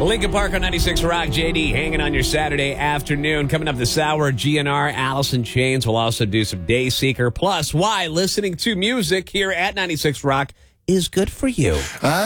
Lincoln Park on 96 Rock. JD hanging on your Saturday afternoon. Coming up this hour, GNR, Alice in Chains. We'll also do some Dayseeker. Plus, why listening to music here at 96 Rock is good for you.